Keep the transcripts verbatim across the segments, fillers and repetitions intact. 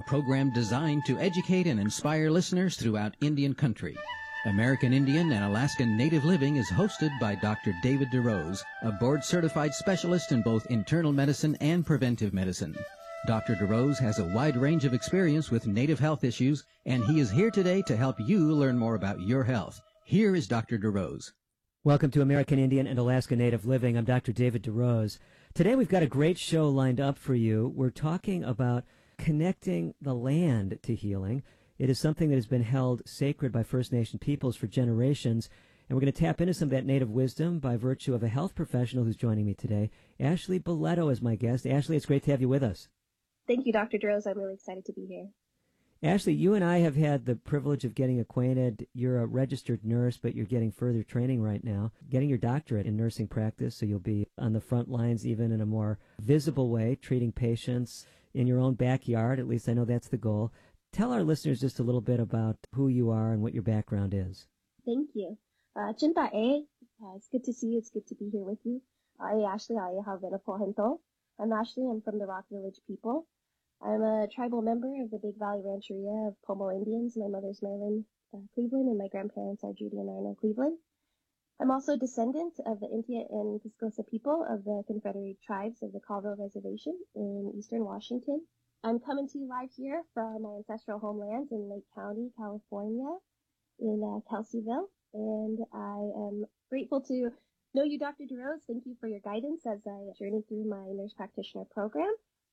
program designed to educate and inspire listeners throughout Indian country. American Indian and Alaskan Native Living is hosted by Doctor David DeRose, a board-certified specialist in both internal medicine and preventive medicine. Doctor DeRose has a wide range of experience with Native health issues, and he is here today to help you learn more about your health. Here is Doctor DeRose. Welcome to American Indian and Alaska Native Living. I'm Doctor David DeRose. Today we've got a great show lined up for you. We're talking about connecting the land to healing. It is something that has been held sacred by First Nation peoples for generations, and we're going to tap into some of that Native wisdom by virtue of a health professional who's joining me today. Ashley Boletto is my guest. Ashley, it's great to have you with us. Thank you, Doctor DeRose. I'm really excited to be here. Ashley, you and I have had the privilege of getting acquainted. You're a registered nurse, but you're getting further training right now, getting your doctorate in nursing practice, so you'll be on the front lines even in a more visible way, treating patients in your own backyard. At least I know that's the goal. Tell our listeners just a little bit about who you are and what your background is. Thank you. Uh, Chinta A, uh, it's good to see you. It's good to be here with you. I Ashley, I have Venapo. I'm Ashley. I'm from the Rock Village people. I'm a tribal member of the Big Valley Rancheria of Pomo Indians. My mother's Marilyn uh, Cleveland, and my grandparents are Judy and Arnold Cleveland. I'm also a descendant of the Intia and Piscosa people of the Confederate Tribes of the Colville Reservation in eastern Washington. I'm coming to you live here from my ancestral homeland in Lake County, California, in uh, Kelseyville, and I am grateful to know you, Doctor DeRose. Thank you for your guidance as I journey through my nurse practitioner program.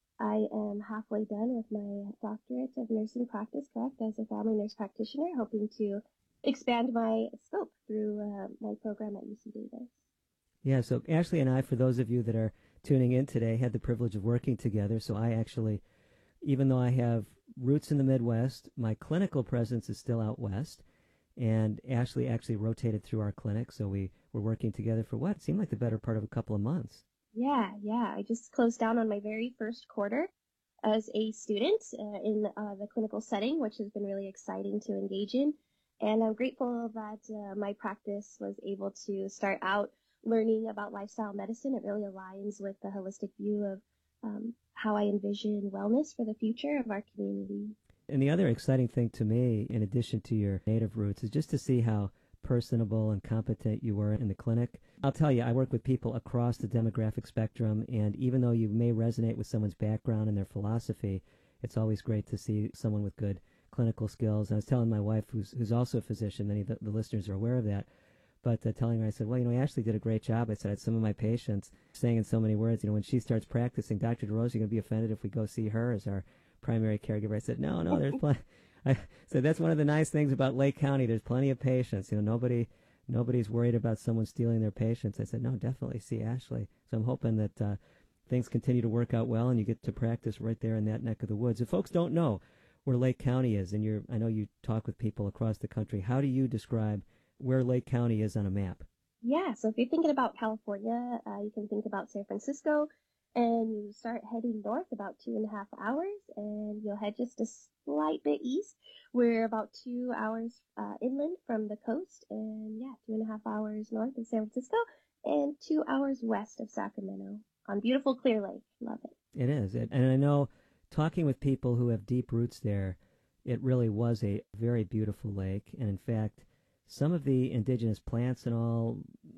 I am halfway done with my doctorate of nursing practice, correct, as a family nurse practitioner, hoping to expand my scope through uh, my program at U C Davis. Yeah, so Ashley and I, for those of you that are tuning in today, had the privilege of working together. So I actually, even though I have roots in the Midwest, my clinical presence is still out west. And Ashley actually rotated through our clinic, so we were working together for what seemed like the better part of a couple of months. Yeah, yeah. I just closed down on my very first quarter as a student uh, in uh, the clinical setting, which has been really exciting to engage in. And I'm grateful that uh, my practice was able to start out learning about lifestyle medicine. It really aligns with the holistic view of um, how I envision wellness for the future of our community. And the other exciting thing to me, in addition to your native roots, is just to see how personable and competent you were in the clinic. I'll tell you, I work with people across the demographic spectrum, and even though you may resonate with someone's background and their philosophy, it's always great to see someone with good clinical skills. And I was telling my wife, who's who's also a physician, many of the, the listeners are aware of that, but uh, telling her, I said, well, you know, Ashley did a great job. I said, I had some of my patients saying in so many words, you know, when she starts practicing, Doctor DeRose, you're going to be offended if we go see her as our primary caregiver. I said, no, no, there's plenty. I said, that's one of the nice things about Lake County. There's plenty of patients. You know, nobody, nobody's worried about someone stealing their patients. I said, no, definitely see Ashley. So I'm hoping that uh, things continue to work out well and you get to practice right there in that neck of the woods. If folks don't know where Lake County is, and you're, I know you talk with people across the country, how do you describe where Lake County is on a map? Yeah, so if you're thinking about California, uh, you can think about San Francisco, and you start heading north about two and a half hours, and you'll head just a slight bit east. We're about two hours uh, inland from the coast, and yeah, two and a half hours north of San Francisco, and two hours west of Sacramento on beautiful Clear Lake. Love it. It is. It, and I know, talking with people who have deep roots there, it really was a very beautiful lake. And in fact, some of the indigenous plants and all,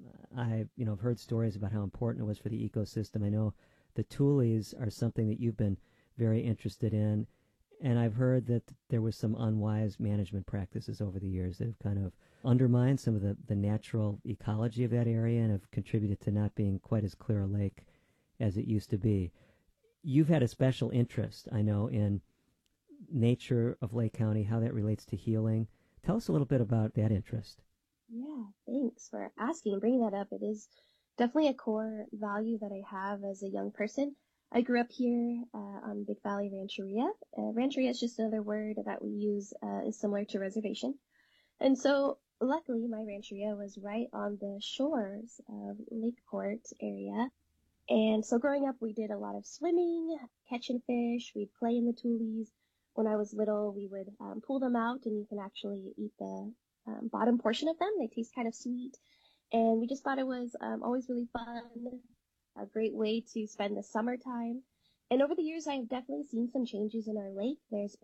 I you know have heard stories about how important it was for the ecosystem. I know the tules are something that you've been very interested in, and I've heard that there was some unwise management practices over the years that have kind of undermined some of the, the natural ecology of that area and have contributed to not being quite as clear a lake as it used to be. You've had a special interest, I know, in nature of Lake County, how that relates to healing. Tell us a little bit about that interest. Yeah, thanks for asking and bringing that up. It is definitely a core value that I have as a young person. I grew up here uh, on Big Valley Rancheria. Uh, rancheria is just another word that we use, uh, is similar to reservation. And so luckily my rancheria was right on the shores of Lakeport area. And so growing up, we did a lot of swimming, catching fish. We'd play in the tules. When I was little, we would um, pull them out, and you can actually eat the um, bottom portion of them. They taste kind of sweet. And we just thought it was um, always really fun, a great way to spend the summertime. And over the years, I have definitely seen some changes in our lake. There's